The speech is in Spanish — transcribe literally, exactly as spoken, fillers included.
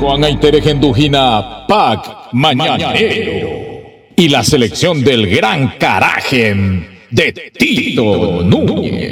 Juan Aiteregendujina, Pac Mañanero. Y la selección del Gran Caraje de Tito Núñez.